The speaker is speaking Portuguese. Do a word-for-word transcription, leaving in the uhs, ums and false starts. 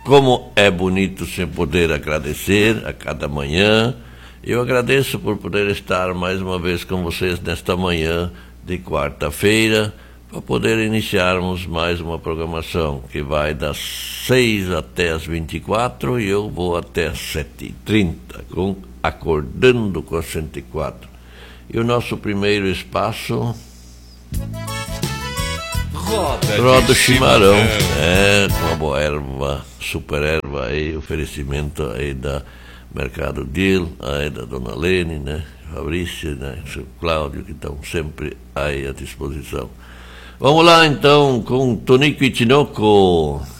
como é bonito sem poder agradecer a cada manhã. Eu agradeço por poder estar mais uma vez com vocês nesta manhã de quarta-feira, para poder iniciarmos mais uma programação que vai das seis até as vinte e quatro e eu vou até as sete e trinta, com Acordando com a cento e quatro. E o nosso primeiro espaço... Roda, Roda Chimarrão, é, com a boa erva, super erva aí, oferecimento aí da Mercado Deal, aí da Dona Lene, né, Fabrícia, né, o seu Cláudio, que estão sempre aí à disposição. Vamos lá então com Tonico e Tinoco.